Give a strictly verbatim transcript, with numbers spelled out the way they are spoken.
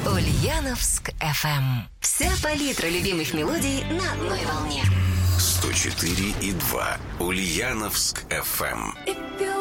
Ульяновск эф эм. Вся палитра любимых мелодий на одной волне. сто четыре и два. Ульяновск эф эм. If you